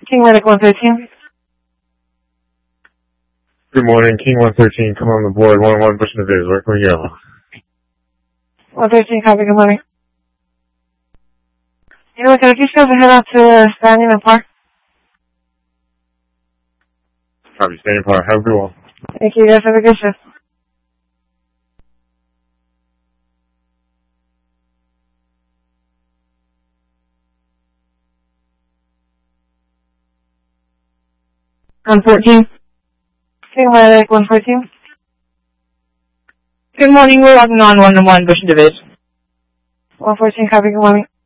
King Medic 113. Good morning, King 113, come on the board, 1-1, pushing the biz, where can we go? 113, copy, good morning. You're looking at yourself and head out to Standing Park. Copy, Standing Park, have a good one. Thank you, guys, have a good shift. On 14. King Medic 114. Good morning, we're logging on 1-1, Bush and Division. 114, copy, good morning.